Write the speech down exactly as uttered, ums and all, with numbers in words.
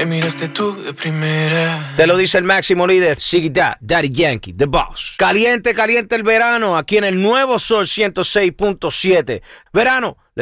Me miraste tú de primera. Te lo dice el máximo líder, Ziggy Dad, Daddy Yankee, The Boss. Caliente, caliente el verano, aquí en el nuevo Sol ciento seis punto siete. Verano.